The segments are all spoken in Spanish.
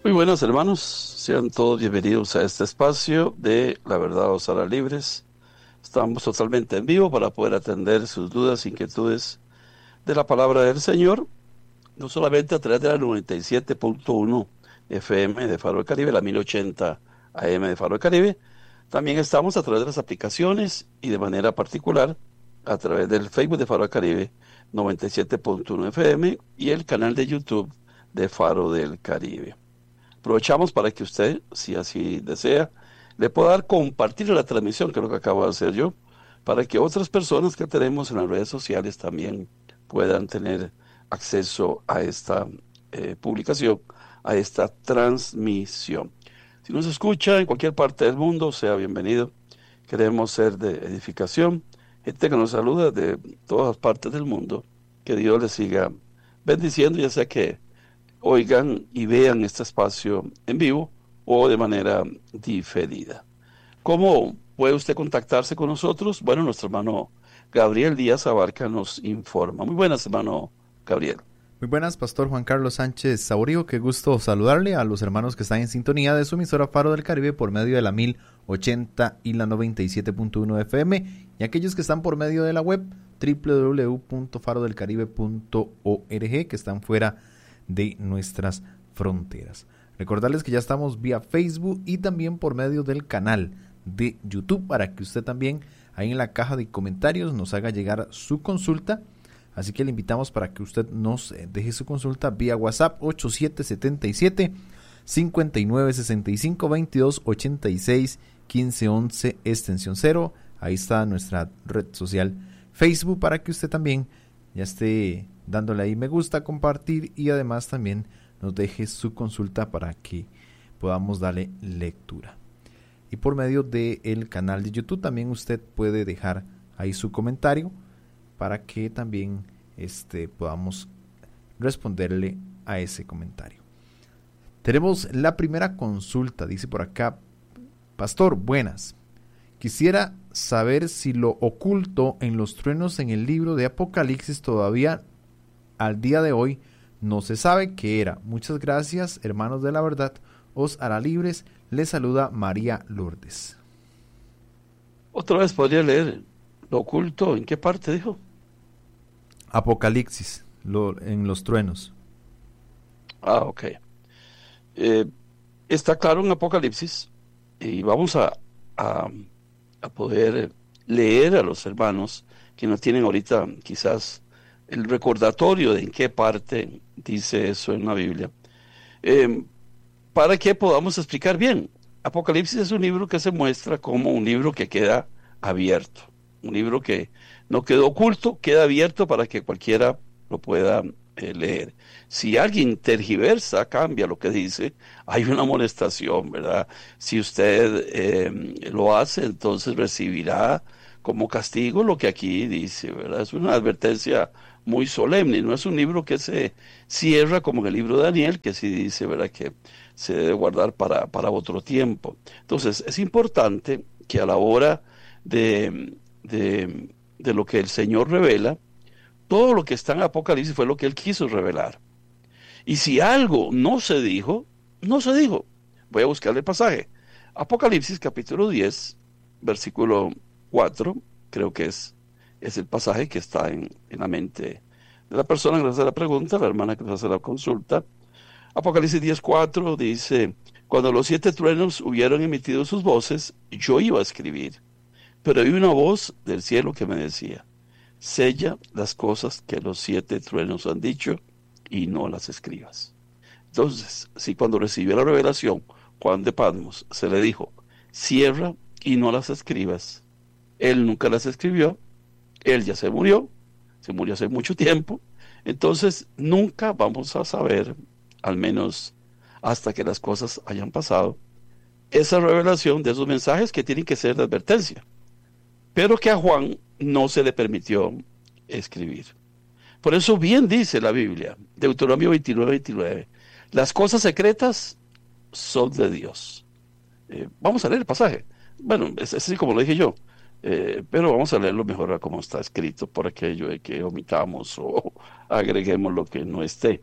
Muy buenas hermanos, sean todos bienvenidos a este espacio de La Verdad os hará libres. Estamos totalmente en vivo para poder atender sus dudas, inquietudes de la palabra del Señor, no solamente a través de la 97.1 FM de Faro del Caribe, la 1080 AM de Faro del Caribe. También estamos a través de las aplicaciones y de manera particular a través del Facebook de Faro del Caribe 97.1 FM y el canal de YouTube de Faro del Caribe. Aprovechamos para que usted, si así desea, le pueda dar compartir la transmisión, que es lo que acabo de hacer yo, para que otras personas que tenemos en las redes sociales también puedan tener acceso a esta publicación, a esta transmisión. Si nos escucha en cualquier parte del mundo, sea bienvenido. Queremos ser de edificación. Gente que nos saluda de todas partes del mundo, que Dios les siga bendiciendo, ya sea que oigan y vean este espacio en vivo o de manera diferida. ¿Cómo puede usted contactarse con nosotros? Bueno, nuestro hermano Gabriel Díaz Abarca nos informa. Muy buenas, hermano Gabriel. Muy buenas, Pastor Juan Carlos Sánchez Saurio. Qué gusto saludarle a los hermanos que están en sintonía de su emisora Faro del Caribe por medio de la 1080 y la 97.1 FM y aquellos que están por medio de la web www.farodelcaribe.org, que están fuera de nuestras fronteras. Recordarles que ya estamos vía Facebook y también por medio del canal de YouTube para que usted también ahí en la caja de comentarios nos haga llegar su consulta. Así que le invitamos para que usted nos deje su consulta vía WhatsApp 8777-5965-2286-1511 extensión 0. Ahí está nuestra red social Facebook para que usted también ya esté dándole ahí me gusta, compartir y además también nos deje su consulta para que podamos darle lectura. Y por medio del canal de YouTube también usted puede dejar ahí su comentario para que también podamos responderle a ese comentario. Tenemos la primera consulta, dice por acá: Pastor, buenas. Quisiera saber si lo oculto en los truenos en el libro de Apocalipsis todavía al día de hoy no se sabe qué era. Muchas gracias, hermanos de la verdad, os hará libres. Les saluda María Lourdes. Otra vez podría leer lo oculto. ¿En qué parte dijo? Apocalipsis, en los truenos. Ok. Está claro en Apocalipsis y vamos a poder leer a los hermanos que no tienen ahorita quizás el recordatorio de en qué parte dice eso en la Biblia, para que podamos explicar bien. Apocalipsis es un libro que se muestra como un libro que queda abierto, un libro que no quedó oculto, queda abierto para que cualquiera lo pueda leer. Si alguien tergiversa, cambia lo que dice, hay una amonestación, ¿verdad? Si usted lo hace, entonces recibirá como castigo lo que aquí dice, ¿verdad? Es una advertencia muy solemne, no es un libro que se cierra como en el libro de Daniel, que sí dice, ¿verdad?, que se debe guardar para otro tiempo. Entonces, es importante que a la hora de lo que el Señor revela, todo lo que está en Apocalipsis fue lo que Él quiso revelar. Y si algo no se dijo, no se dijo. Voy a buscarle el pasaje. Apocalipsis capítulo 10, versículo 4, creo que es el pasaje que está en la mente de la persona que nos hace la pregunta, la hermana que nos hace la consulta. Apocalipsis 10:4 dice: cuando los 7 truenos hubieron emitido sus voces, yo iba a escribir, pero oí una voz del cielo que me decía: sella las cosas que los 7 truenos han dicho y no las escribas. Entonces, si cuando recibió la revelación, Juan de Patmos se le dijo: cierra y no las escribas, él nunca las escribió, él ya se murió hace mucho tiempo, entonces nunca vamos a saber, al menos hasta que las cosas hayan pasado, esa revelación de esos mensajes que tienen que ser de advertencia, pero que a Juan no se le permitió escribir. Por eso bien dice la Biblia, Deuteronomio 29:29, las cosas secretas son de Dios. Vamos a leer el pasaje. Bueno, es así como lo dije yo, pero vamos a leerlo mejor a como está escrito, por aquello de que omitamos o agreguemos lo que no esté.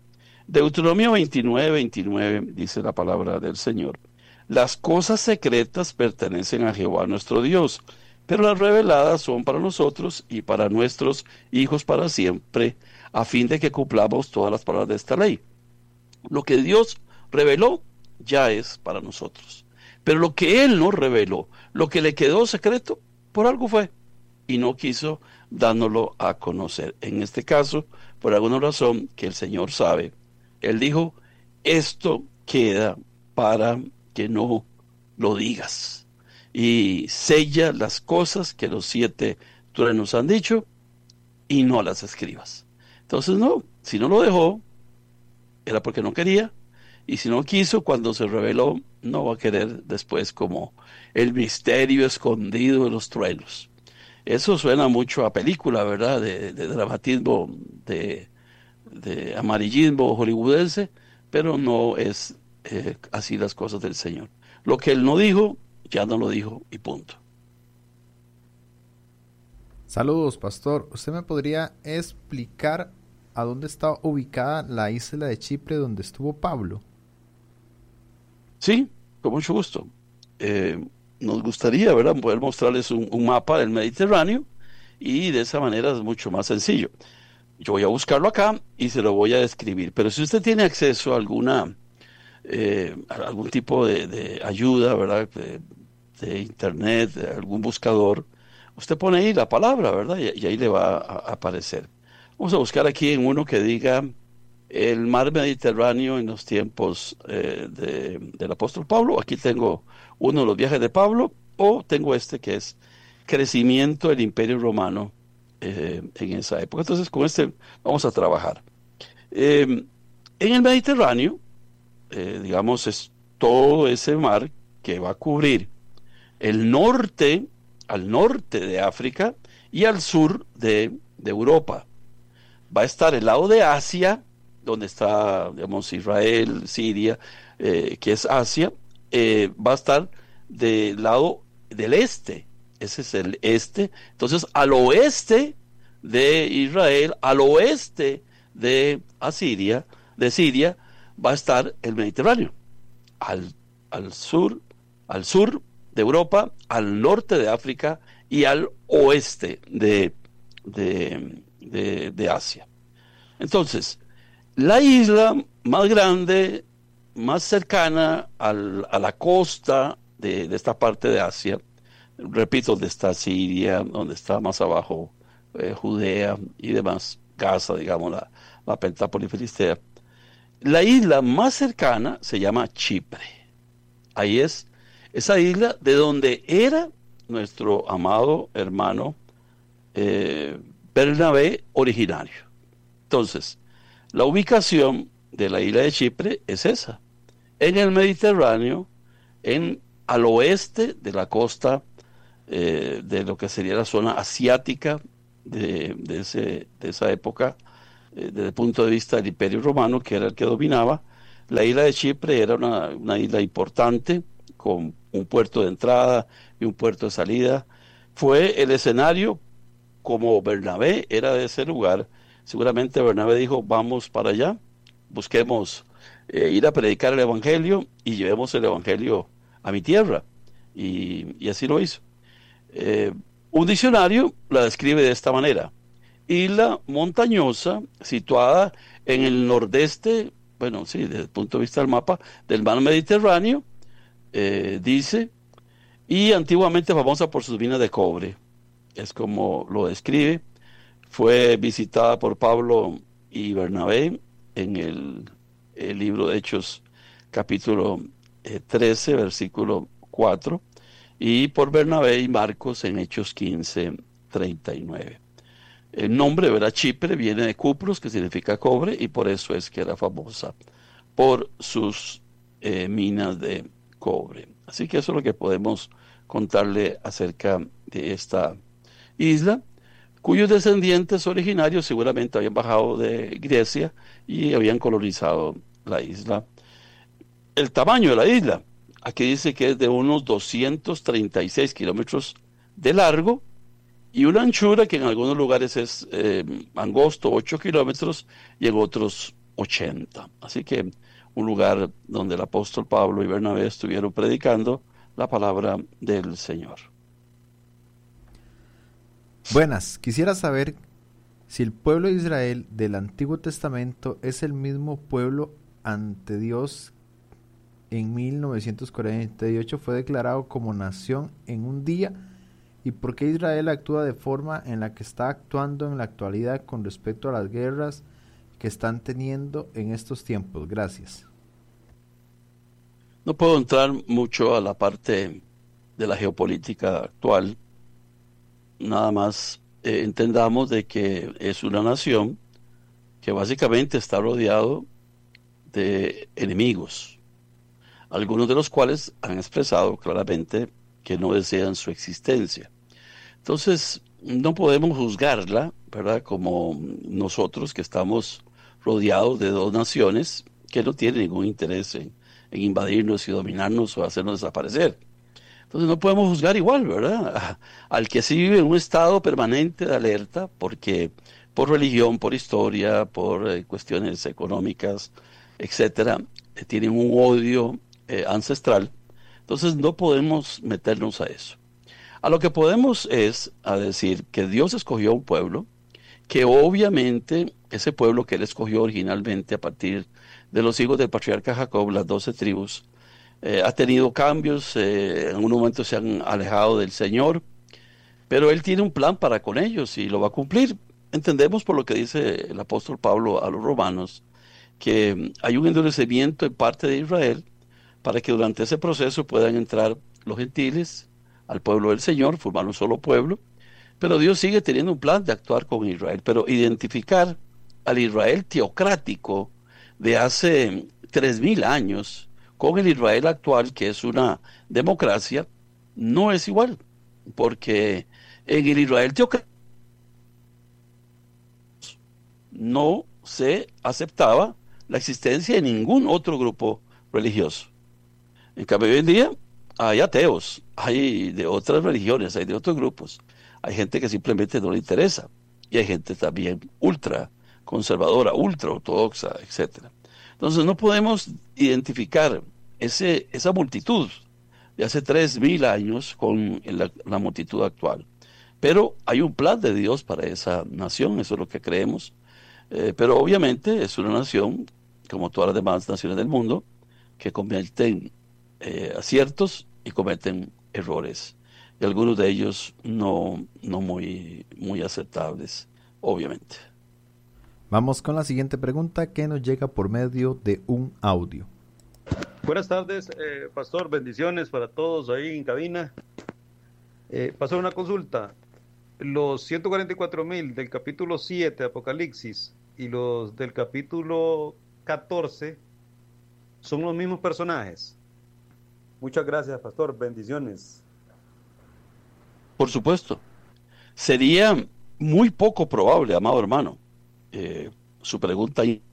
Deuteronomio 29 dice la palabra del Señor. Las cosas secretas pertenecen a Jehová nuestro Dios, pero las reveladas son para nosotros y para nuestros hijos para siempre, a fin de que cumplamos todas las palabras de esta ley. Lo que Dios reveló ya es para nosotros. Pero lo que Él no reveló, lo que le quedó secreto, por algo fue. Y no quiso dándolo a conocer. En este caso, por alguna razón que el Señor sabe, Él dijo, esto queda para que no lo digas. Y sella las cosas que los 7 truenos han dicho y no las escribas. Entonces, no, si no lo dejó, era porque no quería. Y si no quiso, cuando se reveló, no va a querer después como el misterio escondido de los truenos. Eso suena mucho a película, ¿verdad? De dramatismo, de amarillismo hollywoodense, pero no es así las cosas del Señor. Lo que Él no dijo, ya no lo dijo y punto. Saludos, pastor. ¿Usted me podría explicar a dónde está ubicada la isla de Chipre donde estuvo Pablo? Sí, con mucho gusto. Nos gustaría, ¿verdad?, poder mostrarles un mapa del Mediterráneo y de esa manera es mucho más sencillo. Yo voy a buscarlo acá y se lo voy a describir. Pero si usted tiene acceso a algún tipo de ayuda, ¿verdad?, de internet, de algún buscador, usted pone ahí la palabra, ¿verdad? Y ahí le va a aparecer. Vamos a buscar aquí uno que diga el mar Mediterráneo en los tiempos del apóstol Pablo. Aquí tengo uno de los viajes de Pablo, o tengo este que es crecimiento del Imperio Romano en esa época. Entonces con este vamos a trabajar. En el Mediterráneo, digamos, es todo ese mar que va a cubrir el norte, al norte de África y al sur de Europa. Va a estar el lado de Asia, donde está, digamos, Israel, Siria, que es Asia, va a estar del lado del este. Ese es el este. Entonces, al oeste de Israel, al oeste de Siria, va a estar el Mediterráneo. Al sur de Europa, al norte de África y al oeste de Asia. Entonces, la isla más grande, más cercana a la costa de esta parte de Asia, repito, donde está Siria, donde está más abajo Judea y demás, Gaza, digamos, la Pentápolis filistea, la isla más cercana se llama Chipre. Ahí es esa isla de donde era nuestro amado hermano Bernabé originario. Entonces, la ubicación de la isla de Chipre es esa, en el Mediterráneo, al oeste de la costa de lo que sería la zona asiática de esa época, desde el punto de vista del Imperio Romano, que era el que dominaba. La isla de Chipre era una isla importante, con un puerto de entrada y un puerto de salida. Fue el escenario, como Bernabé era de ese lugar. Seguramente Bernabé dijo, vamos para allá, busquemos ir a predicar el Evangelio y llevemos el Evangelio a mi tierra. Y así lo hizo. Un diccionario la describe de esta manera: isla montañosa situada en el nordeste, bueno, sí, desde el punto de vista del mapa, del mar Mediterráneo, dice, y antiguamente famosa por sus minas de cobre. Es como lo describe. Fue visitada por Pablo y Bernabé en el libro de Hechos, capítulo 13, versículo 4, y por Bernabé y Marcos en Hechos 15, 39. El nombre, ¿verdad?, Chipre, viene de cupros, que significa cobre, y por eso es que era famosa por sus minas de cobre. Así que eso es lo que podemos contarle acerca de esta isla, cuyos descendientes originarios seguramente habían bajado de Grecia y habían colonizado la isla. El tamaño de la isla, aquí dice que es de unos 236 kilómetros de largo y una anchura que en algunos lugares es angosto, 8 kilómetros, y en otros 80. Así que un lugar donde el apóstol Pablo y Bernabé estuvieron predicando la palabra del Señor. Buenas, quisiera saber si el pueblo de Israel del Antiguo Testamento es el mismo pueblo ante Dios. En 1948 fue declarado como nación en un día, y por qué Israel actúa de forma en la que está actuando en la actualidad con respecto a las guerras que están teniendo en estos tiempos. Gracias. No puedo entrar mucho a la parte de la geopolítica actual. Nada más entendamos de que es una nación que básicamente está rodeado de enemigos, algunos de los cuales han expresado claramente que no desean su existencia. Entonces, no podemos juzgarla, ¿verdad? Como nosotros que estamos rodeados de dos naciones que no tienen ningún interés en invadirnos y dominarnos o hacernos desaparecer. Entonces no podemos juzgar igual, ¿verdad? Al que sí vive en un estado permanente de alerta, porque por religión, por historia, por cuestiones económicas, etcétera, tienen un odio ancestral. Entonces no podemos meternos a eso. A lo que podemos es a decir que Dios escogió un pueblo, que obviamente ese pueblo que él escogió originalmente a partir de los hijos del patriarca Jacob, las 12 tribus, ha tenido cambios, en un momento se han alejado del Señor, pero Él tiene un plan para con ellos y lo va a cumplir. Entendemos por lo que dice el apóstol Pablo a los romanos, que hay un endurecimiento en parte de Israel para que durante ese proceso puedan entrar los gentiles al pueblo del Señor, formar un solo pueblo, pero Dios sigue teniendo un plan de actuar con Israel, pero identificar al Israel teocrático de hace 3000 años con el Israel actual, que es una democracia, no es igual, porque en el Israel teocrático no se aceptaba la existencia de ningún otro grupo religioso. En cambio, hoy en día hay ateos, hay de otras religiones, hay de otros grupos, hay gente que simplemente no le interesa, y hay gente también ultra conservadora, ultra ortodoxa, etcétera. Entonces no podemos identificar esa multitud de hace 3000 años con la multitud actual. Pero hay un plan de Dios para esa nación, eso es lo que creemos. Pero obviamente es una nación, como todas las demás naciones del mundo, que cometen aciertos y cometen errores. Y algunos de ellos no muy aceptables, obviamente. Vamos con la siguiente pregunta que nos llega por medio de un audio. Buenas tardes, pastor, bendiciones para todos ahí en cabina. Pasó una consulta. Los 144,000 del capítulo 7 de Apocalipsis y los del capítulo 14 son los mismos personajes. Muchas gracias, pastor, bendiciones. Por supuesto. Sería muy poco probable, amado hermano, su pregunta ahí,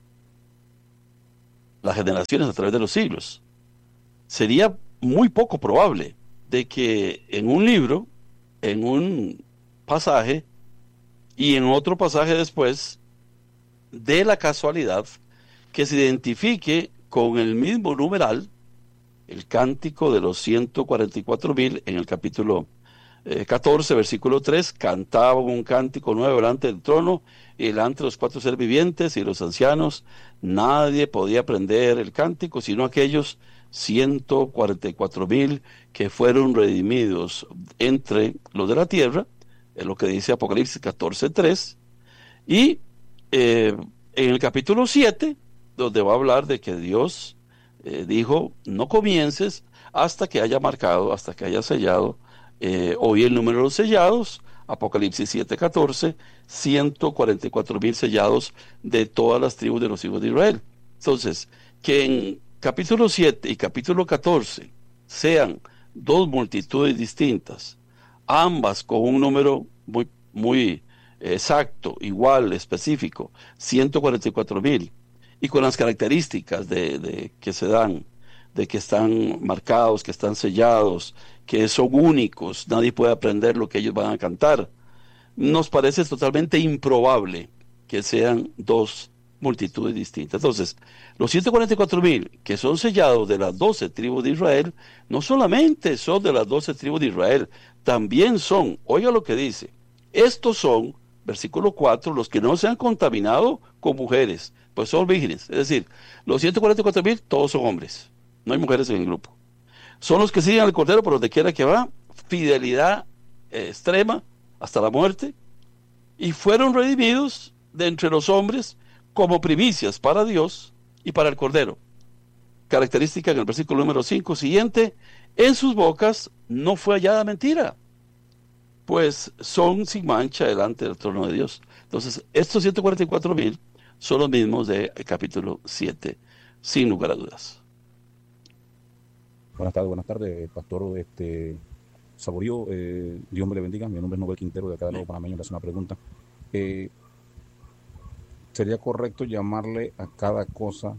las generaciones a través de los siglos. Sería muy poco probable de que en un libro, en un pasaje y en otro pasaje después, de la casualidad que se identifique con el mismo numeral, el cántico de los 144,000 en el capítulo 14, versículo 3, cantaban un cántico nuevo delante del trono y delante de los 4 seres vivientes y los ancianos. Nadie podía aprender el cántico sino aquellos 144,000 que fueron redimidos entre los de la tierra, es lo que dice Apocalipsis 14, 3, y en el capítulo 7, donde va a hablar de que Dios dijo, no comiences hasta que haya marcado, hasta que haya sellado, hoy el número de los sellados, Apocalipsis 7:14, 144,000 sellados de todas las tribus de los hijos de Israel. Entonces, que en capítulo 7 y capítulo 14 sean dos multitudes distintas, ambas con un número muy exacto, igual, específico, 144,000, y con las características de que se dan, de que están marcados, que están sellados, que son únicos, nadie puede aprender lo que ellos van a cantar. Nos parece totalmente improbable que sean dos multitudes distintas. Entonces, los 144,000 que son sellados de las 12 tribus de Israel, no solamente son de las 12 tribus de Israel, también son, oiga lo que dice, estos son, versículo 4, los que no se han contaminado con mujeres, pues son vírgenes. Es decir, los 144,000 todos son hombres, no hay mujeres en el grupo. Son los que siguen al Cordero por donde quiera que va, fidelidad extrema hasta la muerte, y fueron redimidos de entre los hombres como primicias para Dios y para el Cordero. Característica en el versículo número 5 siguiente, en sus bocas no fue hallada mentira, pues son sin mancha delante del trono de Dios. Entonces, estos 144,000 son los mismos del capítulo 7, sin lugar a dudas. Buenas tardes, pastor Saborío, Dios me le bendiga. Mi nombre es Nobel Quintero, de acá de Nuevo Panameño. Le hace una pregunta. ¿Sería correcto llamarle a cada cosa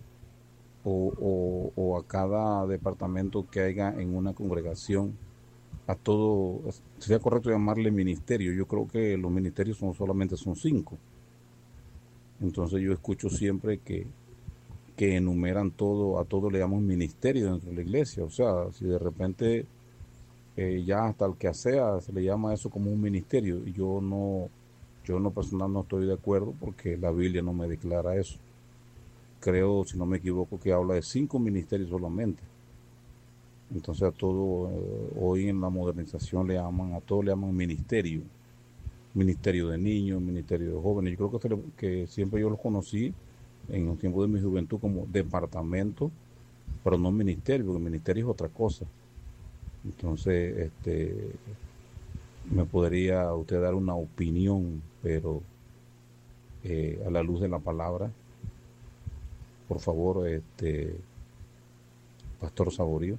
o a cada departamento que haya en una congregación, a todo, sería correcto llamarle ministerio? Yo creo que los ministerios solamente son 5. Entonces yo escucho siempre que enumeran todo, a todo le llaman ministerio dentro de la iglesia. O sea, si de repente ya hasta el que sea se le llama eso como un ministerio, y yo en lo personal no estoy de acuerdo, porque la Biblia no me declara eso. Creo, si no me equivoco, que habla de 5 ministerios solamente. Entonces a todo, hoy en la modernización a todo le llaman ministerio. Ministerio de niños, ministerio de jóvenes. Yo creo que siempre yo los conocí en el tiempo de mi juventud como departamento, pero no ministerio, porque ministerio es otra cosa. Entonces, me podría usted dar una opinión, pero a la luz de la palabra, por favor, Pastor Saborío.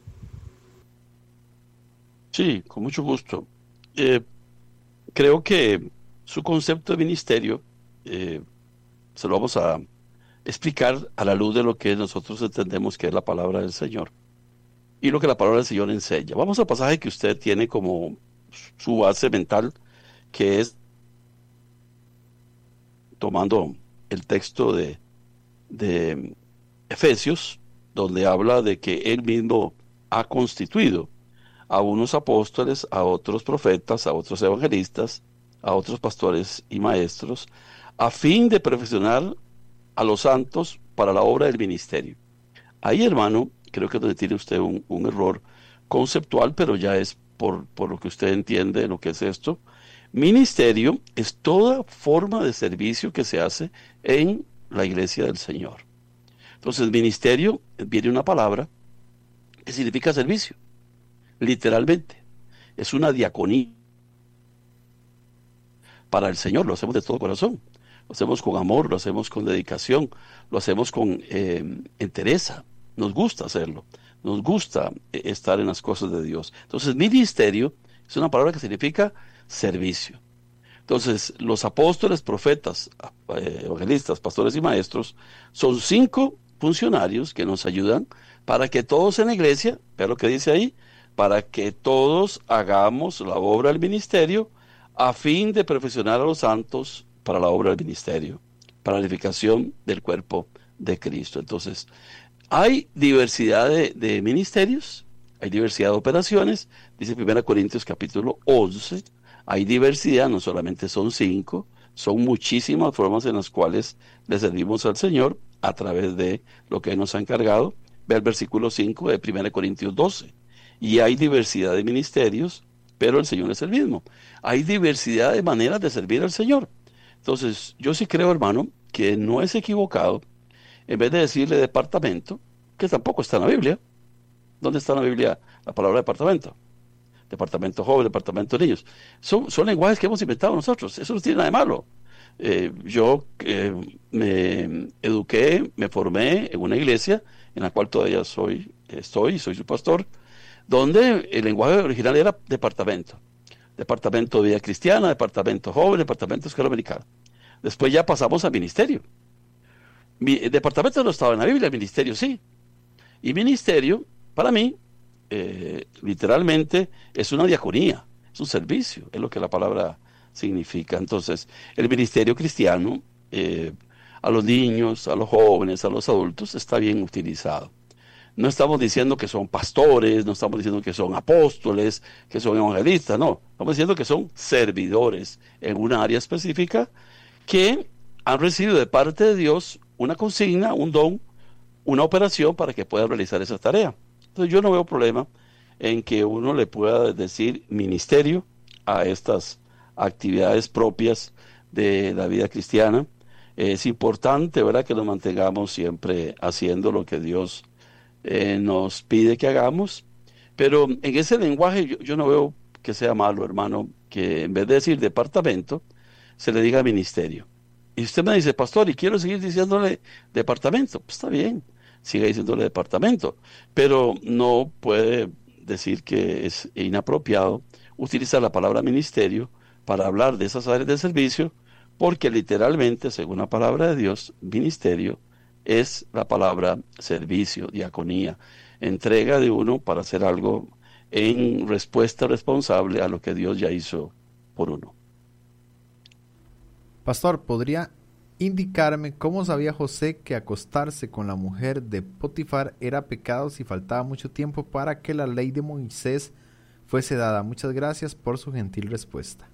Sí, con mucho gusto. Creo que su concepto de ministerio se lo vamos a explicar a la luz de lo que nosotros entendemos que es la palabra del Señor y lo que la palabra del Señor enseña. Vamos al pasaje que usted tiene como su base mental, que es tomando el texto de Efesios, donde habla de que Él mismo ha constituido a unos apóstoles, a otros profetas, a otros evangelistas, a otros pastores y maestros, a fin de perfeccionar a los santos para la obra del ministerio. Ahí, hermano, creo que donde tiene usted un error conceptual, pero ya es por lo que usted entiende de lo que es esto. Ministerio es toda forma de servicio que se hace en la iglesia del Señor. Entonces, ministerio viene una palabra que significa servicio, literalmente. Es una diaconía para el Señor, lo hacemos de todo corazón. Lo hacemos con amor, lo hacemos con dedicación, lo hacemos con entereza. Nos gusta hacerlo, nos gusta estar en las cosas de Dios. Entonces, ministerio es una palabra que significa servicio. Entonces, los apóstoles, profetas, evangelistas, pastores y maestros son 5 funcionarios que nos ayudan para que todos en la iglesia, vea lo que dice ahí, para que todos hagamos la obra del ministerio a fin de perfeccionar a los santos para la obra del ministerio, para la edificación del cuerpo de Cristo. Entonces, hay diversidad de ministerios, hay diversidad de operaciones, dice 1 Corintios capítulo 11, hay diversidad, no solamente son 5, son muchísimas formas en las cuales le servimos al Señor a través de lo que Él nos ha encargado. Ve el versículo 5 de 1 Corintios 12, y hay diversidad de ministerios, pero el Señor es el mismo. Hay diversidad de maneras de servir al Señor. Entonces, yo sí creo, hermano, que no es equivocado, en vez de decirle departamento, que tampoco está en la Biblia. ¿Dónde está en la Biblia la palabra departamento? Departamento joven, departamento de niños. Son lenguajes que hemos inventado nosotros. Eso no tiene nada de malo. Yo me eduqué, me formé en una iglesia en la cual todavía soy su pastor, donde el lenguaje original era departamento. Departamento de vida cristiana, departamento joven, departamento de escuela americana. Después ya pasamos a ministerio. El departamento no estaba en la Biblia, el ministerio sí. Y ministerio, para mí, literalmente, es una diaconía, es un servicio, es lo que la palabra significa. Entonces, el ministerio cristiano, a los niños, a los jóvenes, a los adultos, está bien utilizado. No estamos diciendo que son pastores, no estamos diciendo que son apóstoles, que son evangelistas, no. Estamos diciendo que son servidores en una área específica que han recibido de parte de Dios una consigna, un don, una operación para que puedan realizar esa tarea. Entonces yo no veo problema en que uno le pueda decir ministerio a estas actividades propias de la vida cristiana. Es importante, ¿verdad?, que nos mantengamos siempre haciendo lo que Dios nos pide que hagamos, pero en ese lenguaje yo no veo que sea malo, hermano, que en vez de decir departamento, se le diga ministerio. Y usted me dice, pastor, y quiero seguir diciéndole departamento. Pues está bien, siga diciéndole departamento, pero no puede decir que es inapropiado utilizar la palabra ministerio para hablar de esas áreas de servicio, porque literalmente, según la palabra de Dios, ministerio es la palabra servicio, diaconía, entrega de uno para hacer algo en respuesta responsable a lo que Dios ya hizo por uno. Pastor, ¿podría indicarme cómo sabía José que acostarse con la mujer de Potifar era pecado si faltaba mucho tiempo para que la ley de Moisés fuese dada? Muchas gracias por su gentil respuesta.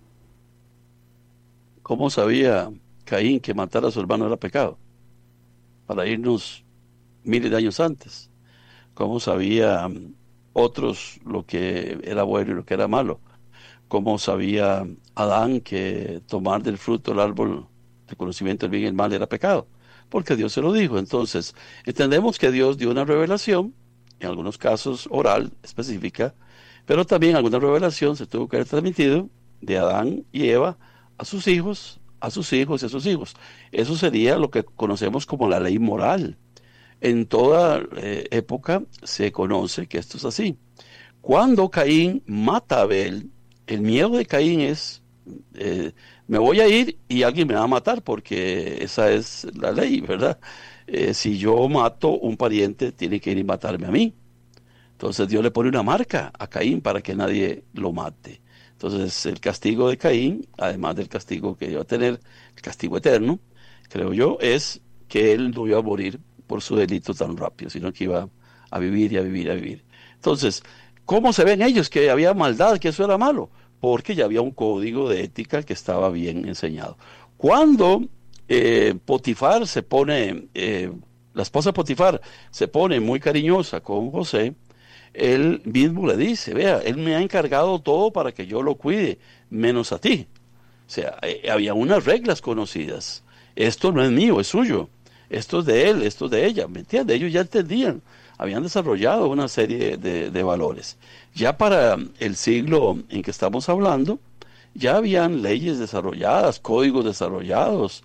¿Cómo sabía Caín que matar a su hermano era pecado? Para irnos miles de años antes. ¿Cómo sabía otros lo que era bueno y lo que era malo? ¿Cómo sabía Adán que tomar del fruto del árbol del conocimiento del bien y el mal era pecado? Porque Dios se lo dijo. Entonces, entendemos que Dios dio una revelación, en algunos casos oral, específica, pero también alguna revelación se tuvo que haber transmitido de Adán y Eva a sus hijos, a sus hijos y a sus hijos. Eso sería lo que conocemos como la ley moral. En toda época se conoce que esto es así. Cuando Caín mata a Abel, el miedo de Caín es, me voy a ir y alguien me va a matar, porque esa es la ley, ¿verdad? Si yo mato un pariente, tiene que ir y matarme a mí. Entonces Dios le pone una marca a Caín para que nadie lo mate. Entonces el castigo de Caín, además del castigo que iba a tener, el castigo eterno, creo yo, es que él no iba a morir por su delito tan rápido, sino que iba a vivir y a vivir y a vivir. Entonces, ¿cómo se ven ellos que había maldad, que eso era malo? Porque ya había un código de ética que estaba bien enseñado. Cuando Potifar se pone, la esposa de Potifar se pone muy cariñosa con José, él mismo le dice, vea, él me ha encargado todo para que yo lo cuide, menos a ti. O sea, había unas reglas conocidas. Esto no es mío, es suyo. Esto es de él, esto es de ella. ¿Me entiendes? Ellos ya entendían, habían desarrollado una serie de valores. Ya para el siglo en que estamos hablando, ya habían leyes desarrolladas, códigos desarrollados.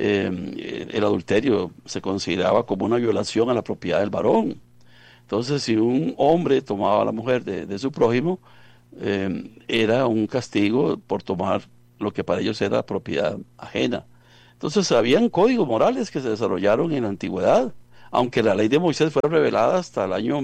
El adulterio se consideraba como una violación a la propiedad del varón. Entonces, si un hombre tomaba a la mujer de su prójimo, era un castigo por tomar lo que para ellos era propiedad ajena. Entonces, habían códigos morales que se desarrollaron en la antigüedad, aunque la ley de Moisés fue revelada hasta el año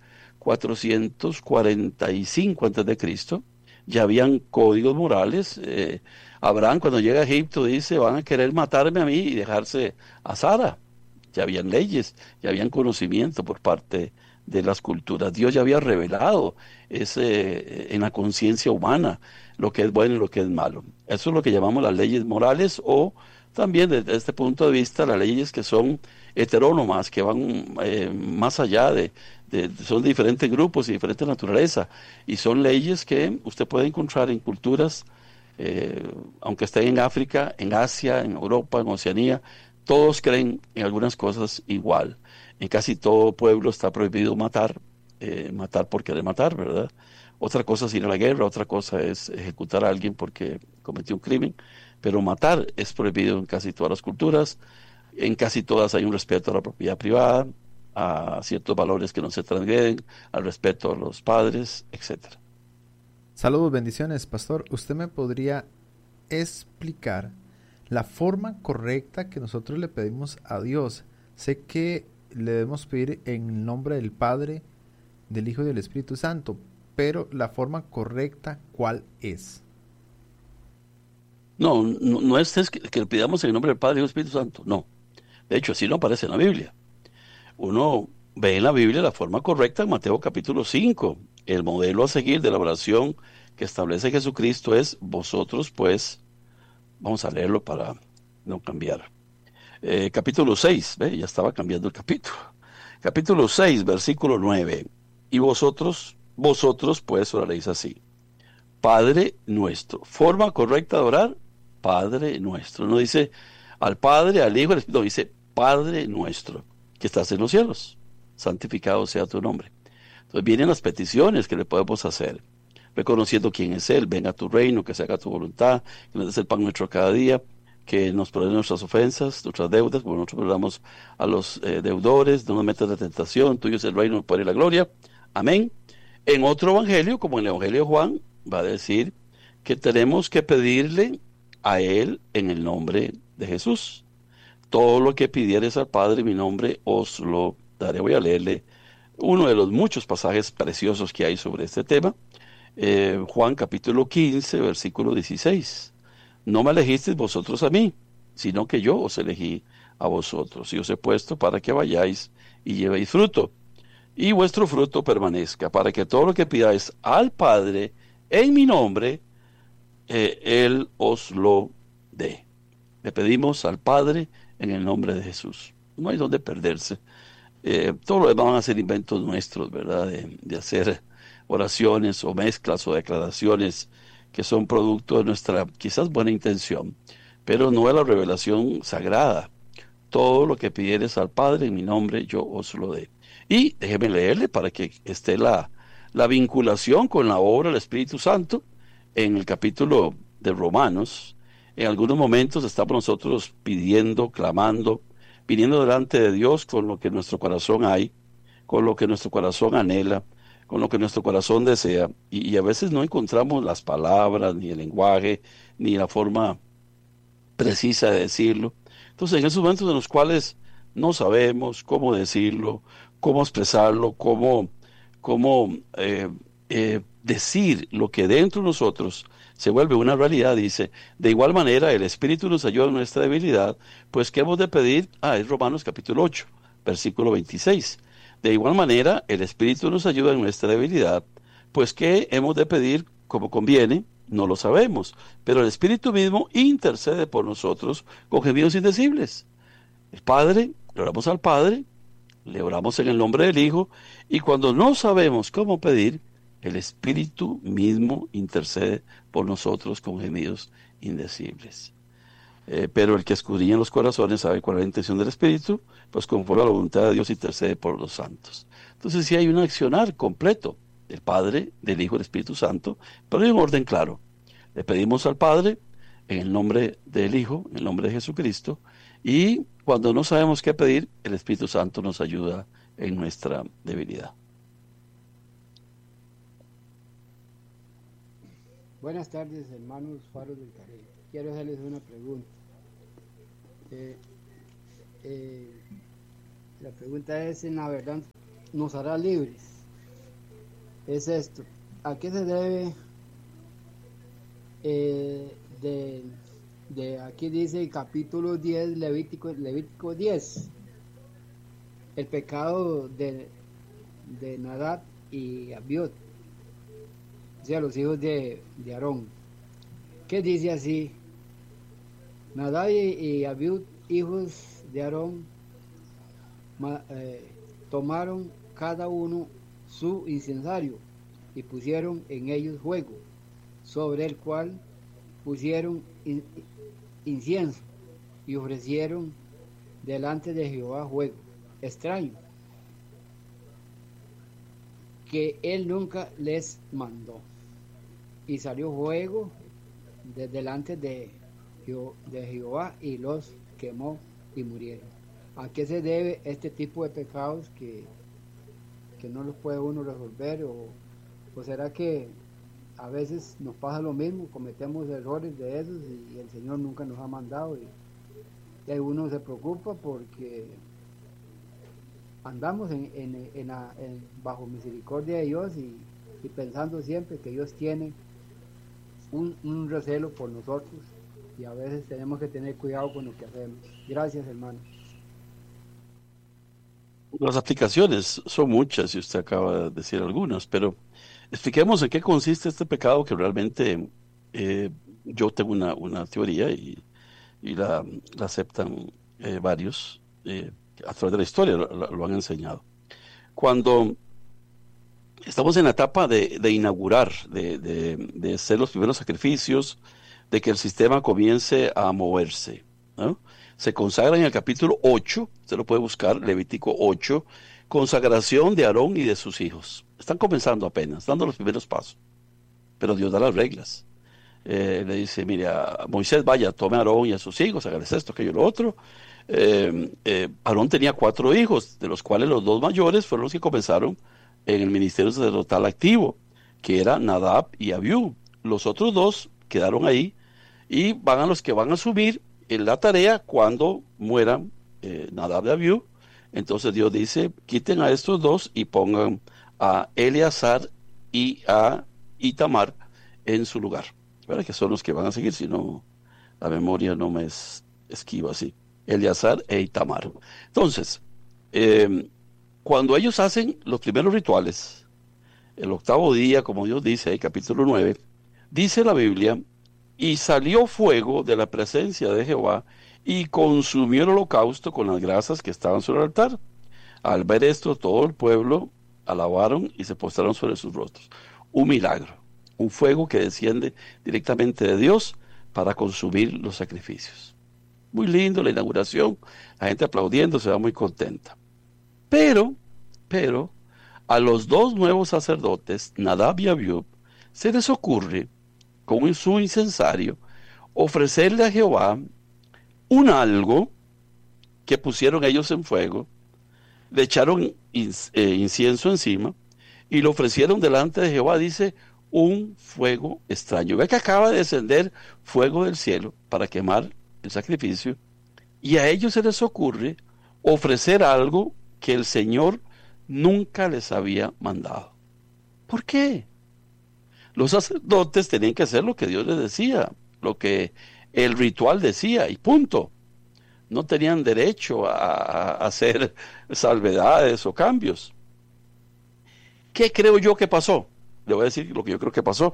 1445 a.C., ya habían códigos morales. Abraham, cuando llega a Egipto, dice, van a querer matarme a mí y dejarse a Sara. Ya habían leyes, ya habían conocimiento por parte de las culturas. Dios ya había revelado en la conciencia humana lo que es bueno y lo que es malo. Eso es lo que llamamos las leyes morales, o también desde este punto de vista las leyes que son heterónomas, que van más allá son de diferentes grupos y diferentes naturaleza, y son leyes que usted puede encontrar en culturas, aunque estén en África, en Asia, en Europa, en Oceanía. Todos creen en algunas cosas igual. En casi todo pueblo está prohibido matar, matar por querer matar, ¿verdad? Otra cosa es ir a la guerra, otra cosa es ejecutar a alguien porque cometió un crimen, pero matar es prohibido en casi todas las culturas. En casi todas hay un respeto a la propiedad privada, a ciertos valores que no se transgreden, al respeto a los padres, etcétera. Saludos, bendiciones, pastor. ¿Usted me podría explicar la forma correcta que nosotros le pedimos a Dios? Sé que le debemos pedir en el nombre del Padre, del Hijo y del Espíritu Santo, pero la forma correcta, ¿cuál es? No es que le pidamos en el nombre del Padre y del Espíritu Santo, no. De hecho, así no aparece en la Biblia. Uno ve en la Biblia la forma correcta en Mateo capítulo 5. El modelo a seguir de la oración que establece Jesucristo es vosotros, pues, vamos a leerlo para no cambiar. Capítulo 6, ¿ve? Ya estaba cambiando el capítulo. Capítulo 6, versículo 9. Y vosotros, pues, oraréis así. Padre nuestro. Forma correcta de orar, Padre nuestro. No dice al Padre, al Hijo, al Espíritu, no, dice Padre nuestro, que estás en los cielos. Santificado sea tu nombre. Entonces vienen las peticiones que le podemos hacer, reconociendo quién es Él. Venga a tu reino, que se haga tu voluntad, que nos des el pan nuestro cada día, que nos perdone nuestras ofensas, nuestras deudas, como nosotros perdonamos a los deudores, no nos metas en la tentación, tuyo es el reino, el poder y la gloria. Amén. En otro evangelio, como en el evangelio de Juan, va a decir que tenemos que pedirle a Él en el nombre de Jesús. Todo lo que pidieres al Padre en mi nombre os lo daré. Voy a leerle uno de los muchos pasajes preciosos que hay sobre este tema. Juan capítulo 15, versículo 16. No me elegisteis vosotros a mí, sino que yo os elegí a vosotros y os he puesto para que vayáis y llevéis fruto, y vuestro fruto permanezca, para que todo lo que pidáis al Padre en mi nombre, Él os lo dé. Le pedimos al Padre en el nombre de Jesús. No hay donde perderse. Todo lo demás van a ser inventos nuestros, ¿verdad? De hacer oraciones o mezclas o declaraciones que son producto de nuestra quizás buena intención, pero no de la revelación sagrada. Todo lo que pidieres al Padre en mi nombre, yo os lo dé. Y déjeme leerle para que esté la vinculación con la obra del Espíritu Santo en el capítulo de Romanos. En algunos momentos estamos nosotros pidiendo, clamando, viniendo delante de Dios con lo que en nuestro corazón hay, con lo que nuestro corazón anhela, con lo que nuestro corazón desea, y a veces no encontramos las palabras, ni el lenguaje, ni la forma precisa de decirlo. Entonces, en esos momentos en los cuales no sabemos cómo decirlo, cómo expresarlo, cómo decir lo que dentro de nosotros se vuelve una realidad, dice, de igual manera el Espíritu nos ayuda en nuestra debilidad, pues ¿qué hemos de pedir? Es Romanos capítulo 8, versículo 26. De igual manera el Espíritu nos ayuda en nuestra debilidad, pues ¿qué hemos de pedir como conviene? No lo sabemos, pero el Espíritu mismo intercede por nosotros con gemidos indecibles. El Padre, le oramos al Padre, le oramos en el nombre del Hijo, y cuando no sabemos cómo pedir, el Espíritu mismo intercede por nosotros con gemidos indecibles. Pero el que escudriña los corazones sabe cuál es la intención del Espíritu, pues conforme a la voluntad de Dios intercede por los santos. Entonces sí hay un accionar completo del Padre, del Hijo y del Espíritu Santo, pero hay un orden claro. Le pedimos al Padre en el nombre del Hijo, en el nombre de Jesucristo, y cuando no sabemos qué pedir, el Espíritu Santo nos ayuda en nuestra debilidad. Buenas tardes, hermanos Faros del Carey. Quiero hacerles una pregunta. La pregunta es, en la verdad, ¿nos hará libres? Es esto. ¿A qué se debe aquí dice el capítulo 10, Levítico 10, el pecado de Nadab y Abiud, o sea, los hijos de Aarón, que dice así: Nadab y Abiud, hijos de Aarón, tomaron cada uno su incensario y pusieron en ellos fuego, sobre el cual pusieron incienso y ofrecieron delante de Jehová fuego extraño, que él nunca les mandó, y salió fuego de delante de Jehová y los quemó y murieron. ¿A qué se debe este tipo de pecados que no los puede uno resolver? ¿O será que a veces nos pasa lo mismo, cometemos errores de esos y el Señor nunca nos ha mandado, y uno se preocupa porque andamos bajo misericordia de Dios y pensando siempre que Dios tiene un recelo por nosotros y a veces tenemos que tener cuidado con lo que hacemos. Gracias, hermano. Las aplicaciones son muchas y usted acaba de decir algunas, pero expliquemos en qué consiste este pecado que realmente yo tengo una teoría y la aceptan varios a través de la historia, lo han enseñado. Cuando estamos en la etapa de inaugurar, de hacer los primeros sacrificios, de que el sistema comience a moverse, ¿no? Se consagra en el capítulo 8, usted lo puede buscar, Levítico 8, consagración de Aarón y de sus hijos. Están comenzando apenas, dando los primeros pasos, pero Dios da las reglas. Le dice, mire, a Moisés, vaya, tome a Aarón y a sus hijos, hágales esto, aquello, lo otro. Aarón tenía 4 hijos, de los cuales los 2 mayores fueron los que comenzaron en el ministerio sacerdotal activo, que era Nadab y Abiú. Los otros 2 quedaron ahí y van a los que van a asumir en la tarea cuando mueran Nadab y Abiú. Entonces Dios dice, quiten a estos 2 y pongan a Eleazar y a Itamar en su lugar, ¿verdad? Que son los que van a seguir, si no, la memoria no me esquiva así. Eleazar e Itamar. Entonces, cuando ellos hacen los primeros rituales, el 8º día, como Dios dice, capítulo 9, dice la Biblia, y salió fuego de la presencia de Jehová y consumió el holocausto con las grasas que estaban sobre el altar. Al ver esto, todo el pueblo alabaron y se postraron sobre sus rostros. Un milagro, un fuego que desciende directamente de Dios para consumir los sacrificios. Muy lindo la inauguración, la gente aplaudiendo, se va muy contenta. Pero, a los 2 nuevos sacerdotes, Nadab y Abiú, se les ocurre, con su incensario, ofrecerle a Jehová un algo que pusieron ellos en fuego, le echaron incienso encima y lo ofrecieron delante de Jehová, dice, un fuego extraño. Ve que acaba de descender fuego del cielo para quemar el sacrificio, y a ellos se les ocurre ofrecer algo que el Señor nunca les había mandado. ¿Por qué? Los sacerdotes tenían que hacer lo que Dios les decía, lo que el ritual decía, y punto. No tenían derecho a hacer salvedades o cambios. ¿Qué creo yo que pasó? Le voy a decir lo que yo creo que pasó.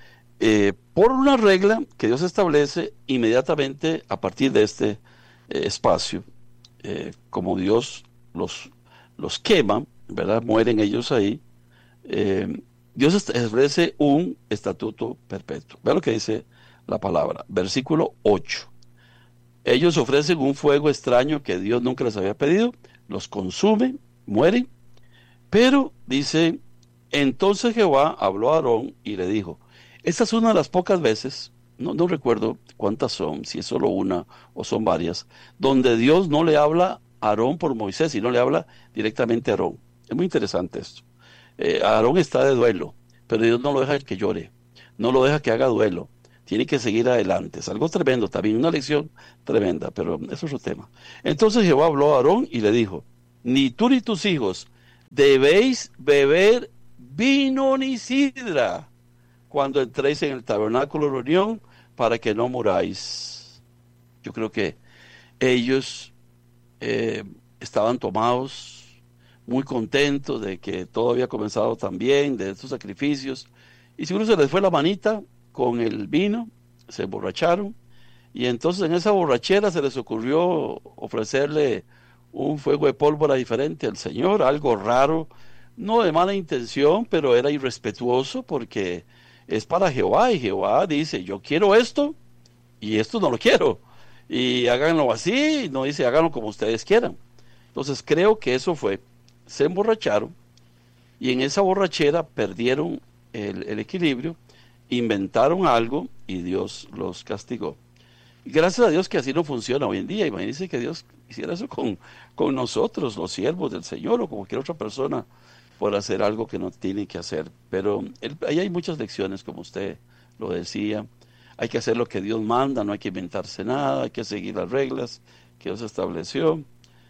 Por una regla que Dios establece inmediatamente a partir de este espacio, como Dios los quema, ¿verdad? Mueren ellos ahí. Dios establece un estatuto perpetuo. Vea lo que dice la palabra, versículo 8. Ellos ofrecen un fuego extraño que Dios nunca les había pedido, los consume, mueren, pero dice, entonces Jehová habló a Aarón y le dijo, esta es una de las pocas veces, no recuerdo cuántas son, si es solo una o son varias, donde Dios no le habla a Aarón por Moisés, sino le habla directamente a Aarón. Es muy interesante esto. Aarón está de duelo, pero Dios no lo deja que llore, no lo deja que haga duelo, tiene que seguir adelante. Es algo tremendo también, una lección tremenda, pero eso es otro tema. Entonces Jehová habló a Aarón y le dijo, ni tú ni tus hijos debéis beber vino ni sidra cuando entréis en el tabernáculo de reunión, para que no muráis. Yo creo que ellos estaban tomados, muy contentos de que todo había comenzado tan bien, de estos sacrificios, y seguro se les fue la manita con el vino, se emborracharon, y entonces en esa borrachera se les ocurrió ofrecerle un fuego de pólvora diferente al Señor, algo raro, no de mala intención, pero era irrespetuoso porque es para Jehová, y Jehová dice, yo quiero esto, y esto no lo quiero, y háganlo así, no dice, háganlo como ustedes quieran. Entonces creo que eso fue, se emborracharon, y en esa borrachera perdieron el equilibrio, inventaron algo, y Dios los castigó. Y gracias a Dios que así no funciona hoy en día. Imagínense que Dios hiciera eso con nosotros, los siervos del Señor, o con cualquier otra persona, por hacer algo que no tiene que hacer. Pero ahí hay muchas lecciones, como usted lo decía. Hay que hacer lo que Dios manda, no hay que inventarse nada, hay que seguir las reglas que Dios estableció.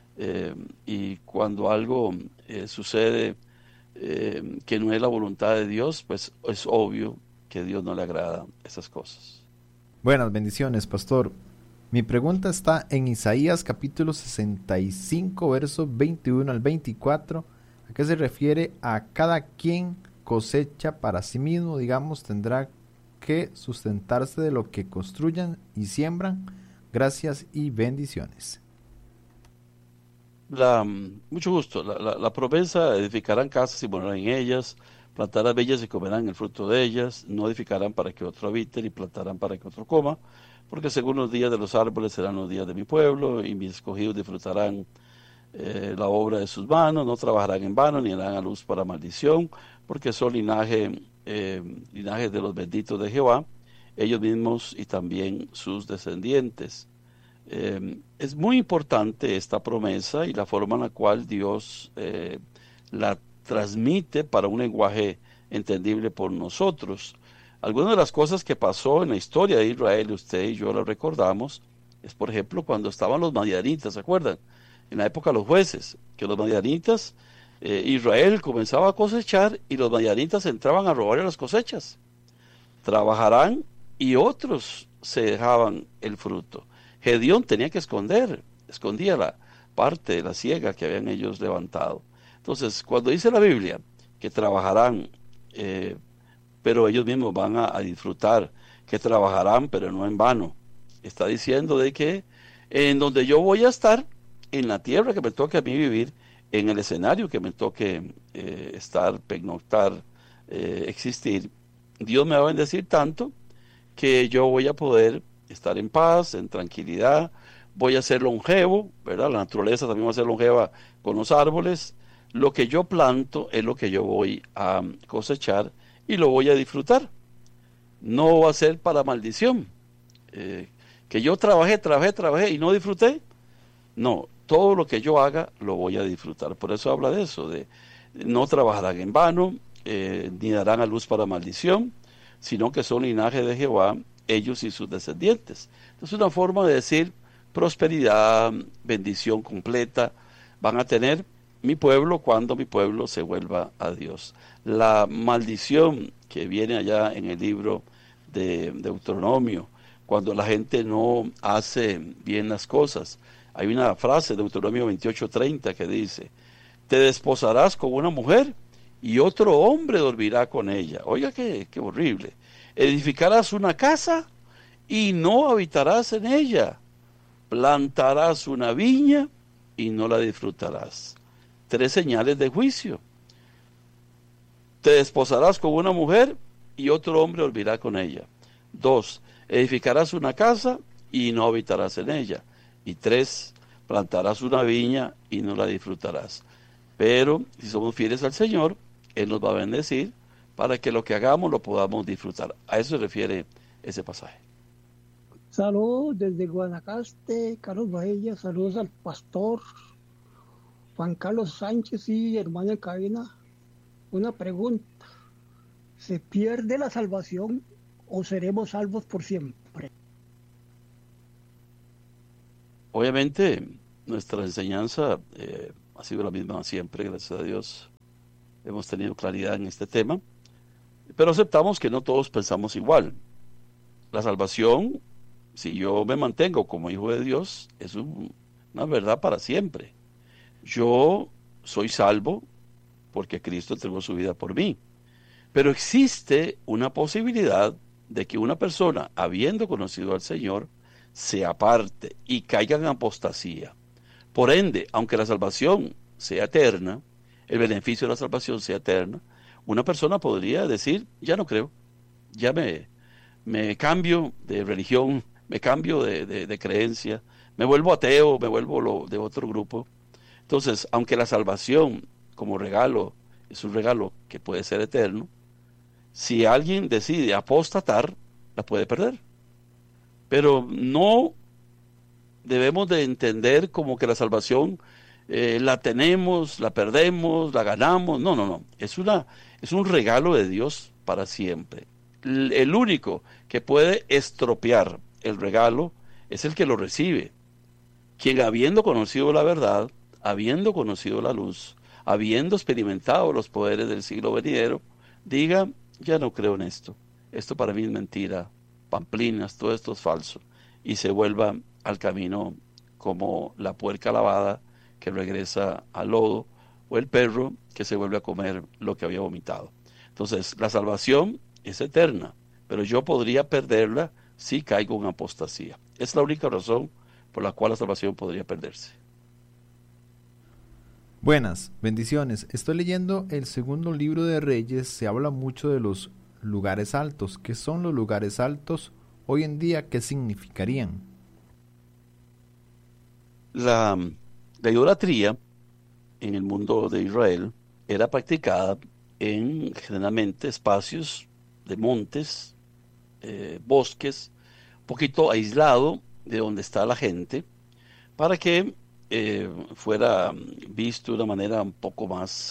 Y cuando algo sucede que no es la voluntad de Dios, pues es obvio que a Dios no le agrada esas cosas. Buenas bendiciones, pastor. Mi pregunta está en Isaías capítulo 65, versos 21 al 24. ¿A qué se refiere? A cada quien cosecha para sí mismo, digamos, tendrá que sustentarse de lo que construyan y siembran. Gracias y bendiciones. Mucho gusto. La promesa: edificarán casas y morarán en ellas, plantarán bellas y comerán el fruto de ellas, no edificarán para que otro habite, ni plantarán para que otro coma, porque según los días de los árboles serán los días de mi pueblo, y mis escogidos disfrutarán la obra de sus manos, no trabajarán en vano, ni darán a luz para maldición, porque son linaje de los benditos de Jehová, ellos mismos y también sus descendientes. Es muy importante esta promesa y la forma en la cual Dios la transmite para un lenguaje entendible por nosotros. Algunas de las cosas que pasó en la historia de Israel, usted y yo lo recordamos, es por ejemplo cuando estaban los madianitas, ¿se acuerdan? En la época de los jueces, que los madianitas, Israel comenzaba a cosechar y los madianitas entraban a robarle las cosechas. Trabajarán y otros se dejaban el fruto. Gedeón tenía que escondía la parte de la siega que habían ellos levantado. Entonces, cuando dice la Biblia que trabajarán, pero ellos mismos van a disfrutar, que trabajarán, pero no en vano, está diciendo de que en donde yo voy a estar, en la tierra que me toque a mí vivir, en el escenario que me toque estar, pernoctar, existir, Dios me va a bendecir tanto que yo voy a poder estar en paz, en tranquilidad, voy a ser longevo, ¿verdad? La naturaleza también va a ser longeva con los árboles. Lo que yo planto es lo que yo voy a cosechar y lo voy a disfrutar. No va a ser para maldición. Que yo trabajé y no disfruté. No, todo lo que yo haga lo voy a disfrutar. Por eso habla de eso, de no trabajarán en vano, ni darán a luz para maldición, sino que son linaje de Jehová, ellos y sus descendientes. Entonces, una forma de decir prosperidad, bendición completa, van a tener mi pueblo cuando mi pueblo se vuelva a Dios. La maldición que viene allá en el libro de Deuteronomio, cuando la gente no hace bien las cosas. Hay una frase de Deuteronomio 28:30 que dice: te desposarás con una mujer y otro hombre dormirá con ella. Oiga, qué horrible. Edificarás una casa y no habitarás en ella. Plantarás una viña y no la disfrutarás. 3 señales de juicio. Te desposarás con una mujer y otro hombre dormirá con ella. 2, edificarás una casa y no habitarás en ella. Y 3, plantarás una viña y no la disfrutarás. Pero si somos fieles al Señor, Él nos va a bendecir para que lo que hagamos lo podamos disfrutar. A eso se refiere ese pasaje. Saludos desde Guanacaste, Carlos Bahía, saludos al pastor Juan Carlos Sánchez y hermano de cabina. Una pregunta: ¿se pierde la salvación o seremos salvos por siempre? Obviamente, nuestra enseñanza ha sido la misma siempre, gracias a Dios. Hemos tenido claridad en este tema, pero aceptamos que no todos pensamos igual. La salvación, si yo me mantengo como hijo de Dios, es una verdad para siempre. Yo soy salvo porque Cristo entregó su vida por mí. Pero existe una posibilidad de que una persona, habiendo conocido al Señor, se aparte y caiga en apostasía. Por ende, aunque la salvación sea eterna, el beneficio de la salvación sea eterna, una persona podría decir: ya no creo, ya me cambio de religión, me cambio de creencia, me vuelvo ateo, me vuelvo de otro grupo. Entonces, aunque la salvación como regalo es un regalo que puede ser eterno, si alguien decide apostatar, la puede perder. Pero no debemos de entender como que la salvación la tenemos, la perdemos, la ganamos. No. Es un regalo de Dios para siempre. El único que puede estropear el regalo es el que lo recibe. Quien, habiendo conocido la verdad, habiendo conocido la luz, habiendo experimentado los poderes del siglo venidero, diga: ya no creo en esto. Esto para mí es mentira. pamplinas, todo esto es falso, y se vuelva al camino como la puerca lavada que regresa al lodo, o el perro que se vuelve a comer lo que había vomitado. Entonces, la salvación es eterna, pero yo podría perderla si caigo en apostasía. Es la única razón por la cual la salvación podría perderse. Buenas, bendiciones. Estoy leyendo el segundo libro de Reyes. Se habla mucho de los lugares altos. ¿Qué son los lugares altos? Hoy en día, ¿qué significarían? La idolatría en el mundo de Israel era practicada en generalmente espacios de montes, bosques, un poquito aislado de donde está la gente, para que fuera visto de una manera un poco más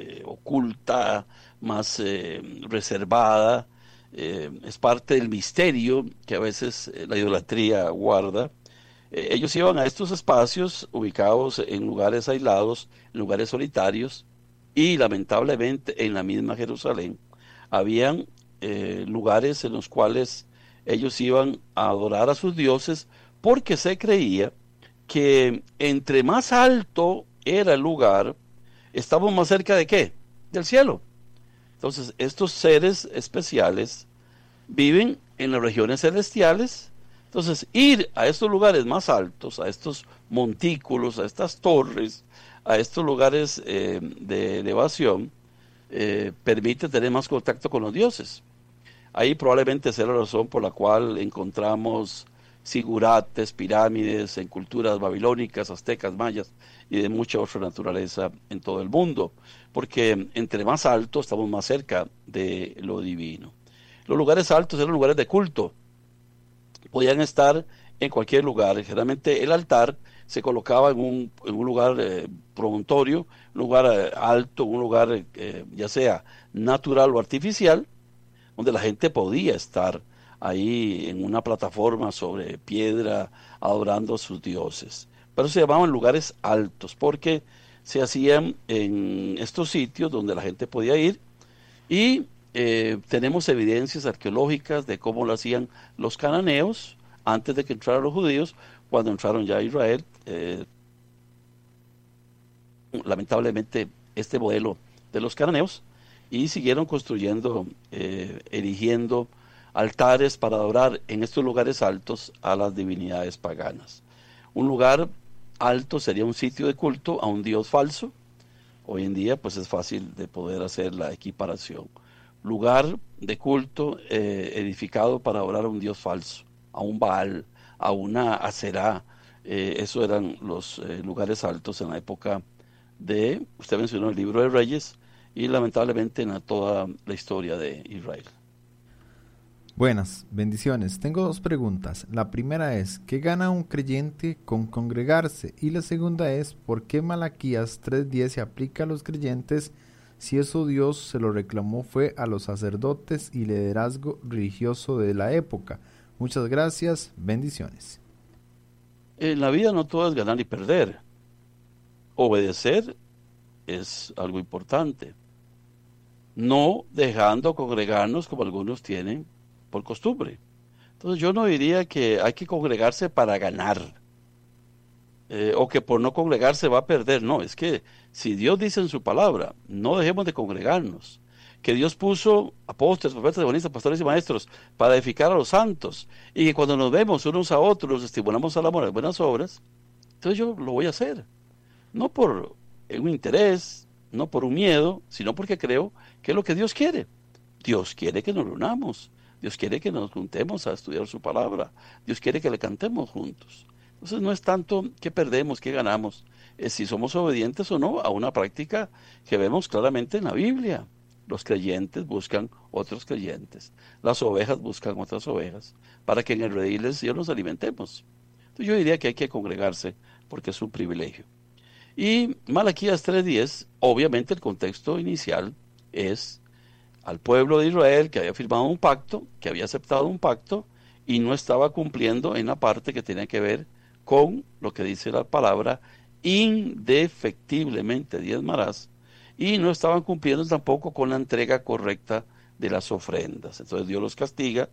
oculta, más reservada. Es parte del misterio que a veces la idolatría guarda. Ellos iban a estos espacios ubicados en lugares aislados, en lugares solitarios, y lamentablemente en la misma Jerusalén habían lugares en los cuales ellos iban a adorar a sus dioses, porque se creía que entre más alto era el lugar, estamos más cerca de ¿qué? Del cielo. Entonces, estos seres especiales viven en las regiones celestiales. Entonces, ir a estos lugares más altos, a estos montículos, a estas torres, a estos lugares de elevación, permite tener más contacto con los dioses. Ahí probablemente sea la razón por la cual encontramos zigurates, pirámides en culturas babilónicas, aztecas, mayas y de mucha otra naturaleza en todo el mundo, porque entre más alto estamos más cerca de lo divino. Los lugares altos eran lugares de culto, podían estar en cualquier lugar. Generalmente el altar se colocaba en un lugar promontorio, un lugar alto, un lugar ya sea natural o artificial, donde la gente podía estar ahí en una plataforma sobre piedra adorando a sus dioses. Pero se llamaban lugares altos porque se hacían en estos sitios donde la gente podía ir, y tenemos evidencias arqueológicas de cómo lo hacían los cananeos antes de que entraran los judíos. Cuando entraron ya a Israel, lamentablemente este modelo de los cananeos, y siguieron construyendo, erigiendo altares para adorar en estos lugares altos a las divinidades paganas. Un lugar alto sería un sitio de culto a un dios falso. Hoy en día pues es fácil de poder hacer la equiparación. Lugar de culto edificado para adorar a un dios falso, a un Baal, a una Aserá. Eso eran los lugares altos en la época de, usted mencionó el libro de Reyes, y lamentablemente en toda la historia de Israel. Buenas, bendiciones. Tengo dos preguntas. La primera es, ¿qué gana un creyente con congregarse? Y la segunda es, ¿por qué Malaquías 3:10 se aplica a los creyentes si eso Dios se lo reclamó fue a los sacerdotes y liderazgo religioso de la época? Muchas gracias, bendiciones. En la vida no todo es ganar y perder. Obedecer es algo importante. No dejando congregarnos como algunos tienen por costumbre. Entonces yo no diría que hay que congregarse para ganar, o que por no congregarse va a perder. No, es que si Dios dice en su palabra, no dejemos de congregarnos, que Dios puso apóstoles, profetas, evangelistas, pastores y maestros para edificar a los santos, y que cuando nos vemos unos a otros, nos estimulamos al amor, a las buenas obras. Entonces yo lo voy a hacer, no por un interés, no por un miedo, sino porque creo que es lo que Dios quiere. Dios quiere que nos reunamos, Dios quiere que nos juntemos a estudiar su palabra, Dios quiere que le cantemos juntos. Entonces no es tanto que perdemos, que ganamos, es si somos obedientes o no a una práctica que vemos claramente en la Biblia. Los creyentes buscan otros creyentes, las ovejas buscan otras ovejas, para que en el redil del Señor nos alimentemos. Entonces yo diría que hay que congregarse porque es un privilegio. Y Malaquías 3:10, obviamente el contexto inicial es al pueblo de Israel que había firmado un pacto, que había aceptado un pacto y no estaba cumpliendo en la parte que tiene que ver con lo que dice la palabra, indefectiblemente diezmarás, y no estaban cumpliendo tampoco con la entrega correcta de las ofrendas. Entonces Dios los castiga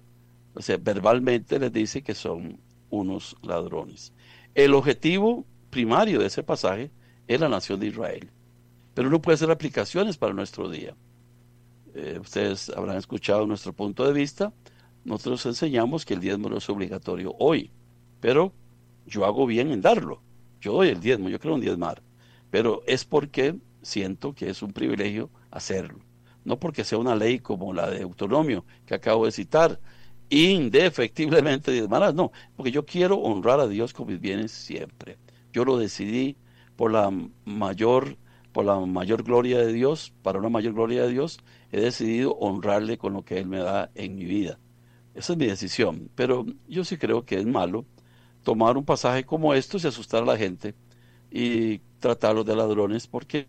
O sea, verbalmente les dice que son unos ladrones. El objetivo primario de ese pasaje es la nación de Israel. Pero uno puede hacer aplicaciones para nuestro día. Ustedes habrán escuchado nuestro punto de vista. Nosotros enseñamos que el diezmo no es obligatorio hoy, pero yo hago bien en darlo. Yo doy el diezmo, yo creo en diezmar, pero es porque siento que es un privilegio hacerlo. No porque sea una ley como la de Deuteronomio que acabo de citar, indefectiblemente diezmarás, no, porque yo quiero honrar a Dios con mis bienes siempre. Yo lo decidí por la mayor, por la mayor gloria de Dios, para una mayor gloria de Dios, he decidido honrarle con lo que Él me da en mi vida. Esa es mi decisión, pero yo sí creo que es malo tomar un pasaje como estos y asustar a la gente y tratarlos de ladrones porque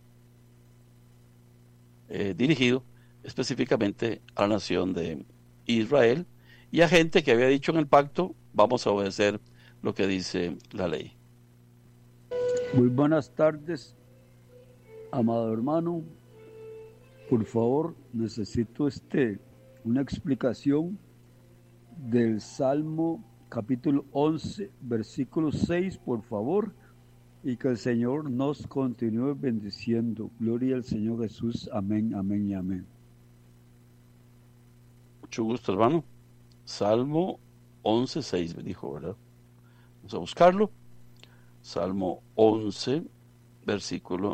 dirigido específicamente a la nación de Israel y a gente que había dicho en el pacto, vamos a obedecer lo que dice la ley. Muy buenas tardes, amado hermano. Por favor, necesito una explicación del Salmo capítulo 11, versículo 6, por favor, y que el Señor nos continúe bendiciendo. Gloria al Señor Jesús. Amén, amén y amén. Mucho gusto, hermano. Salmo 11, 6, me dijo, ¿verdad? Vamos a buscarlo. Salmo 11, versículo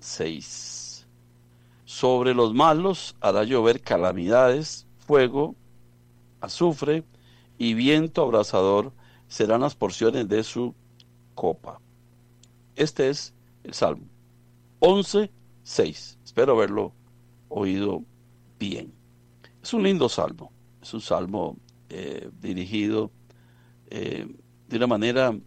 6. Sobre los malos hará llover calamidades, fuego, azufre y viento abrasador serán las porciones de su copa. Este es el Salmo 11, 6. Espero haberlo oído bien. Es un lindo salmo. Es un salmo dirigido de una manera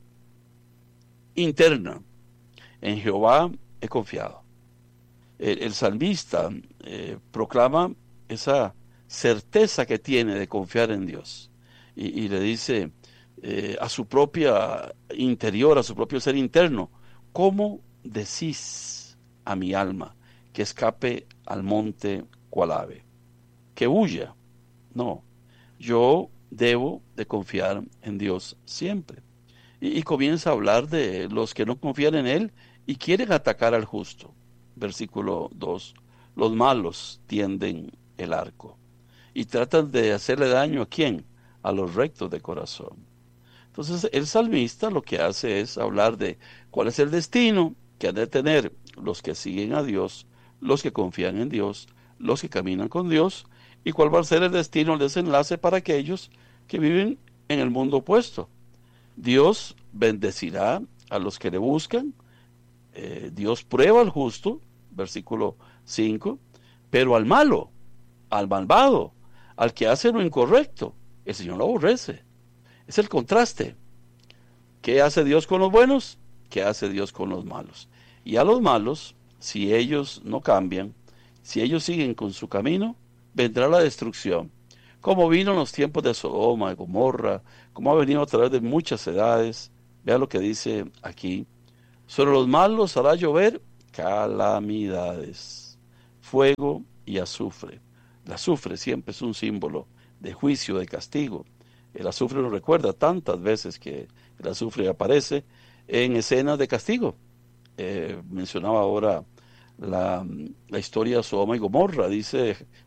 interna. En Jehová he confiado. El salmista proclama esa certeza que tiene de confiar en Dios y le dice a su propia interior, a su propio ser interno, ¿cómo decís a mi alma que escape al monte cual ave? Que huya. No, yo debo de confiar en Dios siempre. Y comienza a hablar de los que no confían en Él y quieren atacar al justo. Versículo 2. Los malos tienden el arco y tratan de hacerle daño ¿a quién? A los rectos de corazón. Entonces el salmista lo que hace es hablar de cuál es el destino que han de tener los que siguen a Dios, los que confían en Dios, los que caminan con Dios, y cuál va a ser el destino, el desenlace para aquellos que viven en el mundo opuesto. Dios bendecirá a los que le buscan, Dios prueba al justo, versículo 5, pero al malo, al malvado, al que hace lo incorrecto, el Señor lo aborrece. Es el contraste. ¿Qué hace Dios con los buenos? ¿Qué hace Dios con los malos? Y a los malos, si ellos no cambian, si ellos siguen con su camino, vendrá la destrucción. Como vino en los tiempos de Sodoma, de Gomorra, como ha venido a través de muchas edades. Vea lo que dice aquí. Sobre los malos hará llover calamidades, fuego y azufre. El azufre siempre es un símbolo de juicio, de castigo. El azufre nos recuerda tantas veces que el azufre aparece en escenas de castigo. Mencionaba ahora la historia de Sodoma y Gomorra. Dice